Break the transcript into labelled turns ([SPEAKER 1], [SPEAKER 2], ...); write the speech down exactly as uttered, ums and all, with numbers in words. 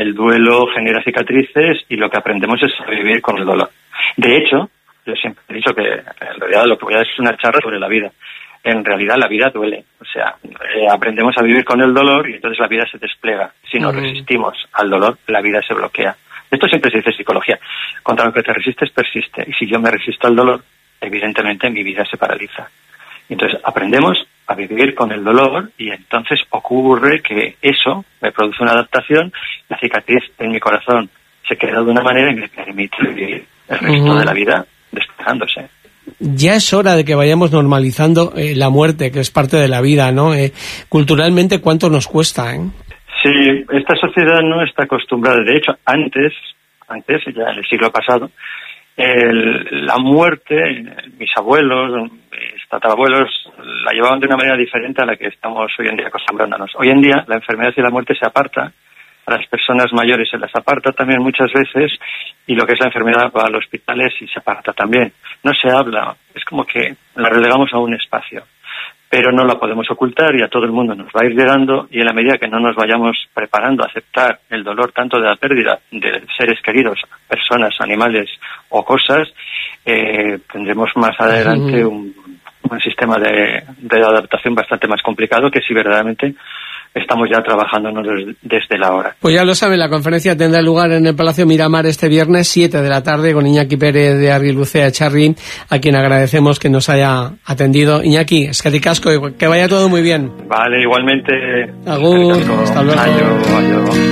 [SPEAKER 1] el duelo genera cicatrices y lo que aprendemos es a vivir con el dolor. De hecho, yo siempre he dicho que en realidad lo que voy a decir es una charla sobre la vida. En realidad la vida duele, o sea, eh, aprendemos a vivir con el dolor y entonces la vida se despliega. Si nos uh-huh. resistimos al dolor, la vida se bloquea. Esto siempre se dice en psicología. Contra lo que te resistes, persiste. Y si yo me resisto al dolor, evidentemente mi vida se paraliza. Entonces aprendemos a vivir con el dolor y entonces ocurre que eso me produce una adaptación, la cicatriz en mi corazón se queda de una manera y me permite vivir el resto uh-huh. de la vida despejándose.
[SPEAKER 2] Ya es hora de que vayamos normalizando eh, la muerte, que es parte de la vida, ¿no? Eh, culturalmente, ¿cuánto nos cuesta, eh?
[SPEAKER 1] Sí, esta sociedad no está acostumbrada. De hecho, antes, antes ya en el siglo pasado, el, la muerte, mis abuelos, mis tatarabuelos, la llevaban de una manera diferente a la que estamos hoy en día acostumbrándonos. Hoy en día la enfermedad y la muerte se aparta, a las personas mayores se las aparta también muchas veces, y lo que es la enfermedad va a los hospitales y se aparta también. No se habla, es como que la relegamos a un espacio, pero no la podemos ocultar y a todo el mundo nos va a ir llegando, y en la medida que no nos vayamos preparando a aceptar el dolor tanto de la pérdida de seres queridos, personas, animales o cosas, eh, tendremos más adelante un, un sistema de, de adaptación bastante más complicado que si verdaderamente estamos ya trabajándonos desde la hora.
[SPEAKER 2] Pues ya lo saben, la conferencia tendrá lugar en el Palacio Miramar este viernes, siete de la tarde, con Iñaki Pérez de Argilucea Echarri, a quien agradecemos que nos haya atendido. Iñaki, eskerrik asko, que vaya todo muy bien.
[SPEAKER 1] Vale, igualmente.
[SPEAKER 2] Agur, hasta luego.
[SPEAKER 1] Adiós, adiós.